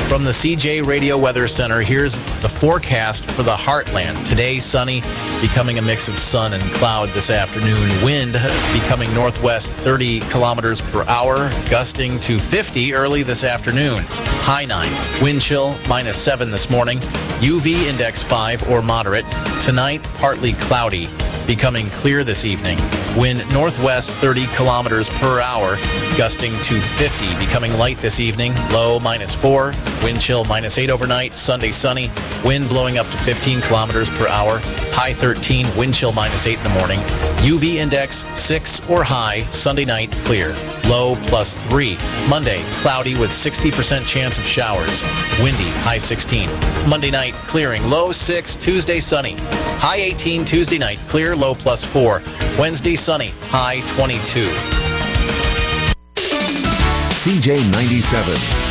From the CJ Radio Weather Center, here's the forecast for the Heartland. Today, sunny, becoming a mix of sun and cloud this afternoon. Wind becoming northwest 30 kilometers per hour, gusting to 50 early this afternoon. High 9. Wind chill -7 this morning. UV index 5 or moderate. Tonight, partly cloudy, becoming clear this evening. Wind northwest 30 kilometers per hour, gusting to 50, becoming light this evening. Low -4. Wind chill -8 overnight. Sunday sunny. Wind blowing up to 15 kilometers per hour. High 13. Wind chill -8 in the morning. UV index 6 or high. Sunday night clear. Low +3. Monday cloudy with 60% chance of showers. Windy. High 16. Monday night clearing. Low 6. Tuesday sunny. High 18. Tuesday night clear. Low +4. Wednesday sunny. High 22. CJ 97.